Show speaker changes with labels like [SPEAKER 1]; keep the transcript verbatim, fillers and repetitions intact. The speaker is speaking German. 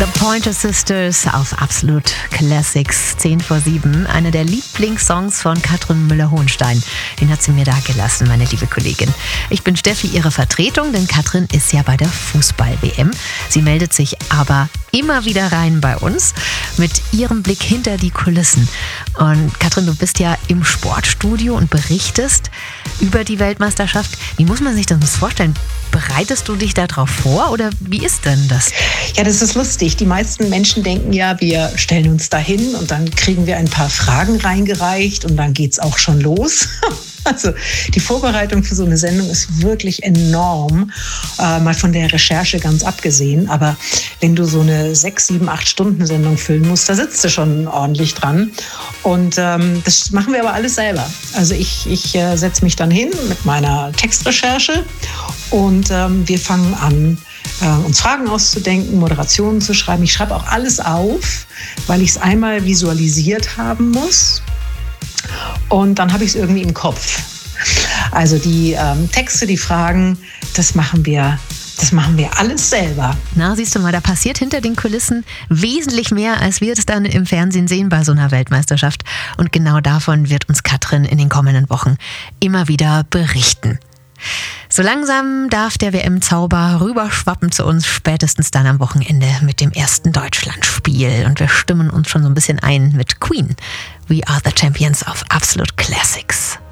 [SPEAKER 1] Pointer Sisters auf Absolut Classics, zehn vor sieben. Einer der Lieblingssongs von Katrin Müller-Hohenstein. Den hat sie mir da gelassen, meine liebe Kollegin. Ich bin Steffi, ihre Vertretung, denn Katrin ist ja bei der Fußball-W M. Sie meldet sich aber immer wieder rein bei uns mit ihrem Blick hinter die Kulissen. Und Katrin, du bist ja im Sportstudio und berichtest über die Weltmeisterschaft. Wie muss man sich das vorstellen? Bereitest du dich darauf vor oder wie ist denn das?
[SPEAKER 2] Ja, das ist lustig. Die meisten Menschen denken ja, wir stellen uns da hin und dann kriegen wir ein paar Fragen reingereicht und dann geht's auch schon los. Also die Vorbereitung für so eine Sendung ist wirklich enorm, äh, mal von der Recherche ganz abgesehen. Aber wenn du so eine sechs, sieben, acht Stunden Sendung füllen musst, da sitzt du schon ordentlich dran. Und ähm, das machen wir aber alles selber. Also ich, ich äh, setze mich dann hin mit meiner Textrecherche und ähm, wir fangen an, äh, uns Fragen auszudenken, Moderationen zu schreiben. Ich schreibe auch alles auf, weil ich es einmal visualisiert haben muss. Und dann habe ich es irgendwie im Kopf. Also die ähm, Texte, die Fragen, das machen wir, das machen wir alles selber.
[SPEAKER 1] Na, siehst du mal, da passiert hinter den Kulissen wesentlich mehr, als wir es dann im Fernsehen sehen bei so einer Weltmeisterschaft. Und genau davon wird uns Katrin in den kommenden Wochen immer wieder berichten. So langsam darf der W M-Zauber rüberschwappen zu uns, spätestens dann am Wochenende mit dem ersten Deutschlandspiel. Und wir stimmen uns schon so ein bisschen ein mit Queen. We are the champions of Absolute Classics.